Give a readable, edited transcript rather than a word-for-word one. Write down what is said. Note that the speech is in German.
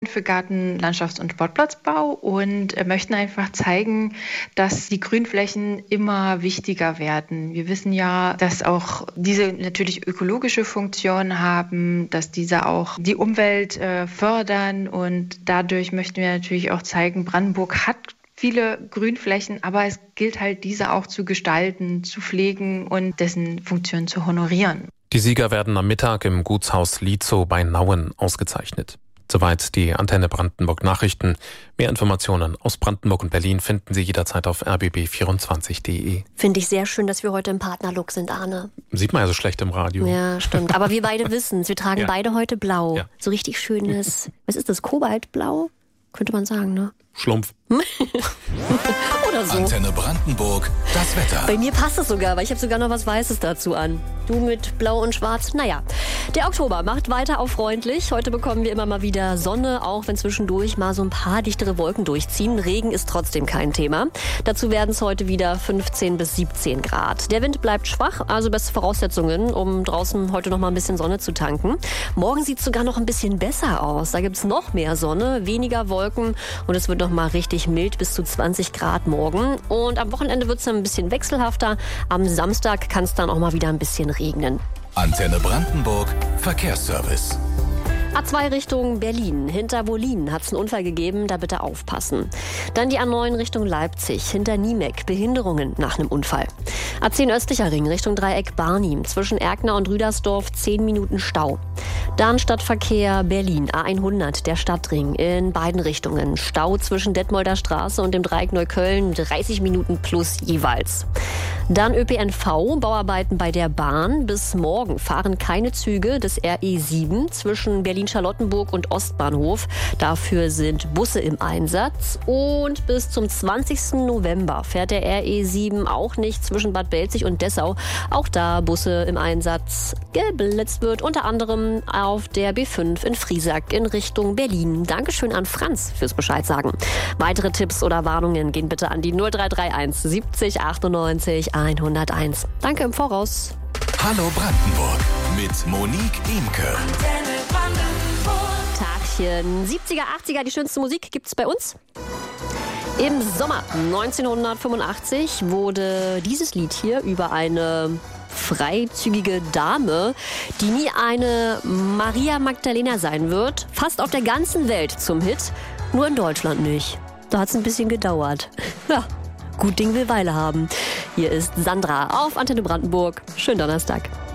für Garten-, Landschafts- und Sportplatzbau und möchten einfach zeigen, dass die Grünflächen immer wichtiger werden. Wir wissen ja, dass auch diese natürlich ökologische Funktion haben, dass diese auch die Umwelt fördern und dadurch möchten wir natürlich auch zeigen, Brandenburg hat viele Grünflächen, aber es gilt halt, diese auch zu gestalten, zu pflegen und dessen Funktion zu honorieren. Die Sieger werden am Mittag im Gutshaus Lietzow bei Nauen ausgezeichnet. Soweit die Antenne Brandenburg Nachrichten. Mehr Informationen aus Brandenburg und Berlin finden Sie jederzeit auf rbb24.de. Finde ich sehr schön, dass wir heute im Partnerlook sind, Arne. Sieht man ja so schlecht im Radio. Ja, stimmt. Aber wir beide wissen es. Wir tragen beide heute blau. Ja. So richtig schönes, was ist das, Kobaltblau? Könnte man sagen, ne? Schlumpf. Oder so. Antenne Brandenburg, das Wetter. Bei mir passt es sogar, weil ich habe sogar noch was Weißes dazu an. Du mit Blau und Schwarz. Naja, der Oktober macht weiter auf freundlich. Heute bekommen wir immer mal wieder Sonne, auch wenn zwischendurch mal so ein paar dichtere Wolken durchziehen. Regen ist trotzdem kein Thema. Dazu werden es heute wieder 15 bis 17 Grad. Der Wind bleibt schwach, also beste Voraussetzungen, um draußen heute noch mal ein bisschen Sonne zu tanken. Morgen sieht es sogar noch ein bisschen besser aus. Da gibt es noch mehr Sonne, weniger Wolken und es wird noch mal richtig mild, bis zu 20 Grad morgen. Und am Wochenende wird es dann ein bisschen wechselhafter. Am Samstag kann es dann auch mal wieder ein bisschen regnen. Antenne Brandenburg, Verkehrsservice. A2 Richtung Berlin. Hinter Wollin hat es einen Unfall gegeben, da bitte aufpassen. Dann die A9 Richtung Leipzig. Hinter Niemek Behinderungen nach einem Unfall. A10 östlicher Ring Richtung Dreieck Barnim. Zwischen Erkner und Rüdersdorf 10 Minuten Stau. Dann Stadtverkehr Berlin. A100 der Stadtring in beiden Richtungen. Stau zwischen Detmolder Straße und dem Dreieck Neukölln 30 Minuten plus jeweils. Dann ÖPNV, Bauarbeiten bei der Bahn. Bis morgen fahren keine Züge des RE7 zwischen Berlin-Charlottenburg und Ostbahnhof. Dafür sind Busse im Einsatz. Und bis zum 20. November fährt der RE7 auch nicht zwischen Bad Belzig und Dessau. Auch da Busse im Einsatz. Geblitzt wird unter anderem auf der B5 in Friesack in Richtung Berlin. Dankeschön an Franz fürs Bescheid sagen. Weitere Tipps oder Warnungen gehen bitte an die 0331 70 98 101. Danke im Voraus. Hallo Brandenburg mit Monique Imke. Tagchen. 70er, 80er, die schönste Musik gibt's bei uns. Im Sommer 1985 wurde dieses Lied hier über eine freizügige Dame, die nie eine Maria Magdalena sein wird, fast auf der ganzen Welt zum Hit, nur in Deutschland nicht. Da hat's ein bisschen gedauert. Ja, gut Ding will Weile haben. Hier ist Sandra auf Antenne Brandenburg. Schönen Donnerstag.